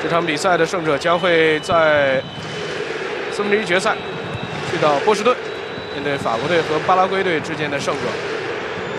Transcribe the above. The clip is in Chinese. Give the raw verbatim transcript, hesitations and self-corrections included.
这场比赛的胜者将会在四分之一决赛去到波士顿，面对法国队和巴拉圭队之间的胜者。